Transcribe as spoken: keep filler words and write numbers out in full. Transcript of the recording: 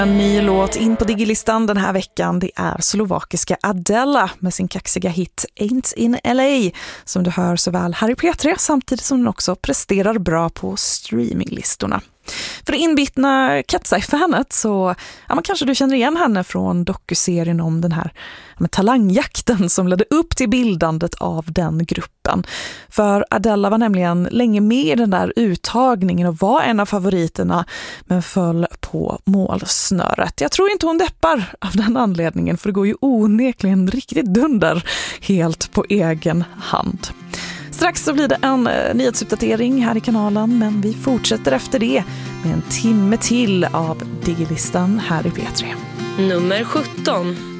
En ny låt in på Digilistan den här veckan, det är slovakiska Adela med sin kaxiga hit Ain't in L A som du hör såväl här i P tre samtidigt som den också presterar bra på streaminglistorna. För det inbitna Katsai-fanet så ja, man kanske du känner igen henne från dokuserien om den här ja, talangjakten som ledde upp till bildandet av den gruppen. För Adela var nämligen länge med i den där uttagningen och var en av favoriterna men föll på målsnöret. Jag tror inte hon deppar av den anledningen för det går ju onekligen riktigt dunder helt på egen hand. Strax så blir det en eh, nyhetsuppdatering här i kanalen men vi fortsätter efter det med en timme till av Digilistan här i P tre. Nummer sjutton.